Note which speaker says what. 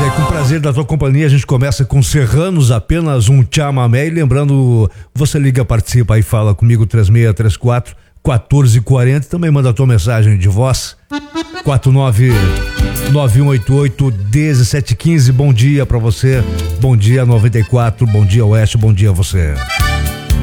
Speaker 1: Com prazer da tua companhia, a gente começa com Serranos, apenas um chamamé. E lembrando, você liga, participa aí, fala comigo, 3634 1440. Também manda a tua mensagem de voz, 499188 1715. Bom dia pra você, bom dia 94, bom dia Oeste, bom dia a você.